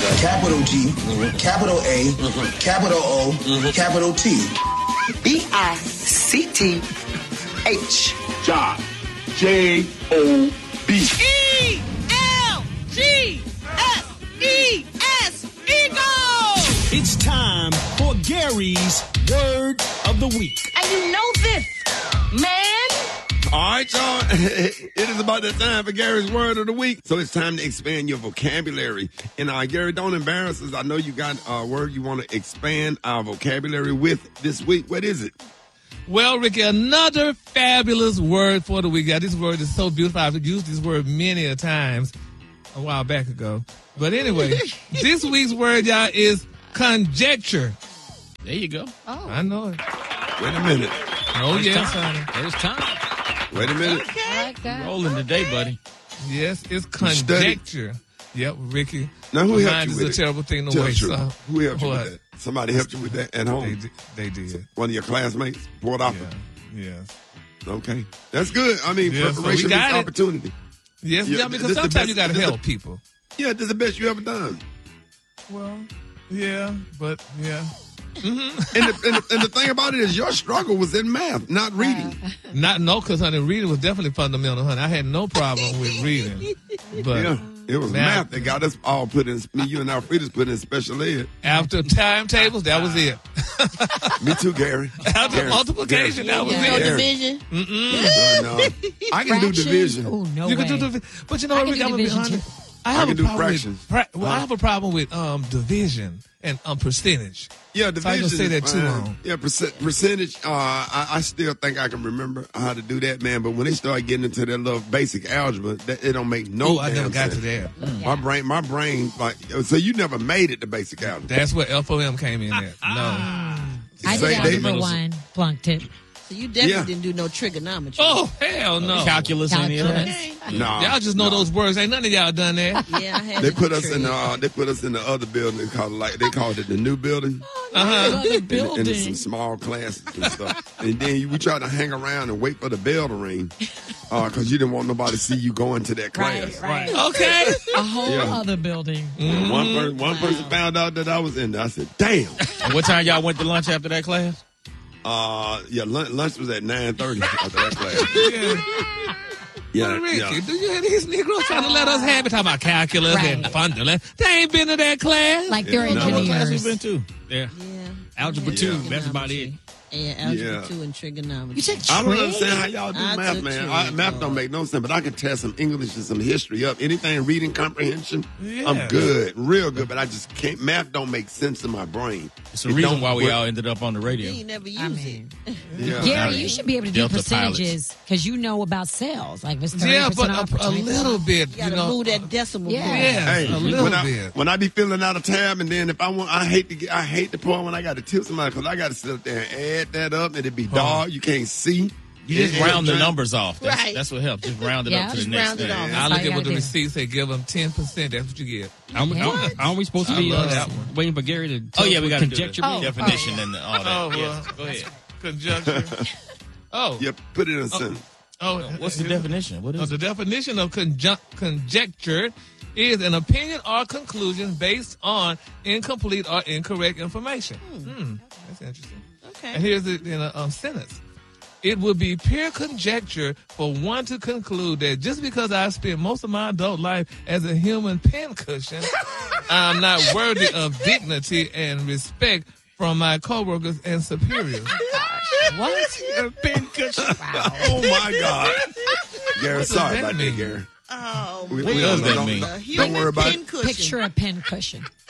capital G, capital A, capital O, capital T. B-I-C-T-H. Job. J-O-B. E-L-G-S-E-S. Eagle! It's time for Gary's Word of the Week. And you know this, man. All right, y'all. It is about that time for Gary's Word of the Week. So it's time to expand your vocabulary. And Gary, don't embarrass us. I know you got a word you want to expand our vocabulary with this week. What is it? Well, Ricky, another fabulous word for the week. Yeah, this word is so beautiful. I've used this word many a times a while back ago. But anyway, this week's word, y'all, is conjecture. There you go. Oh. I know it. Wait a minute. Oh, yes, honey. There's time. Wait a minute. Okay. I like that. Rolling today, buddy. Yes, it's conjecture. Yep, Ricky. Now, who helped Mind you is with a it? terrible thing to Tell waste. the truth. Who helped you What? with that? Somebody helped you with that at home? They did. One of your classmates poured off it? Yes. Okay. That's good. I mean, Yeah, so we preparation got is it. opportunity. Yes, Yeah, yeah, this because the sometimes best- you got to this the- help people. Yeah, this is the best you ever done. Well, yeah, but yeah. And the thing about it is your struggle was in math, not reading. Because honey, reading was definitely fundamental, honey. I had no problem with reading. But Yeah, it was math that got us all put in, you and Alfreda's put in special ed. after timetables, that was it. Me too, Gary. After Gary, multiplication, that was No it. Gary. division. No. I can do division. Oh, no You way. can do but you know I what, can Rick, do I'm gonna be division, honest. too. I have can a do problem fractions. with I have a problem with division and percentage. Yeah, So I division ain't gonna say is that too fine. long. Yeah, percentage. I still think I can remember how to do that, man. But when they start getting into that little basic algebra, it don't make no. Oh, I never damn got to sense. that. My brain, like, so you never made it to basic algebra. That's where FOM came in at. No. I Say did they- algebra 1, flunked it. So you definitely Yeah. didn't do no trigonometry. Oh, hell no. Calculus, any of that? Calculus. No, Y'all just know those words. Ain't none of y'all done that. Yeah, I had They to put do us in trig. the other building. They called it the new building. Uh-huh. And it's some small classes and stuff. And then we tried to hang around and wait for the bell to ring because you didn't want nobody to see you going to that class. Right. Okay. A whole Yeah. other building. And one person found out that I was in there. I said, "Damn." And what time y'all went to lunch after that class? Lunch was at 9:30 after that class. Well, Ricky, do you hear these Negroes trying to let us have it? Talking about calculus Right. and fundamental. They ain't been to that class. Like they're What class you engineers. been to? Yeah. Yeah. Algebra Yeah. 2. That's about it. And algebra Yeah. 2 and trigonometry. You took I don't trig? understand how y'all do I math, took man. trig, Math don't make no sense, but I can test some English and some history up. Anything reading comprehension, Yeah. I'm good, real good, but I just can't. Math don't make sense in my brain. It's the It reason don't why we work. all ended up on the radio. You ain't never use I mean, Yeah. Gary, you should be able to do Delta percentages because you know about sales. Like if it's 30% Yeah, but off or a 20%. little bit, You you gotta know. move that decimal Yeah. point. Yeah, Hey, a little when bit. when I be filling out a tab, and then if I want, I hate the part when I got to tip somebody because I got to sit up there and add that up, and it be dark, you can't see. You just Yeah, round the yeah. numbers off. Right. That's what helps. Just round it Yeah, up to the just next round it thing. off. I That's look all you at what the gotta do. receipts say. Give them 10%. That's what you get. Aren't we supposed to I be love that one. waiting for Gary to Oh, yeah, we got conjecture Oh, definition and all that. Oh, well, Yes. Go ahead. Conjecture. Oh. Yeah, put it in a sentence. Oh, What's the definition? What is The it? definition of conjecture is an opinion or conclusion based on incomplete or incorrect information. That's interesting. Okay. And here's it in a sentence. It would be pure conjecture for one to conclude that just because I spent most of my adult life as a human pincushion, I'm not worthy of dignity and respect from my coworkers and superiors. What? Oh my God, Gary, does sorry that about mean? that, Gary. Oh, We What does that don't- mean? a human Don't worry about it. pincushion. Picture a pin cushion.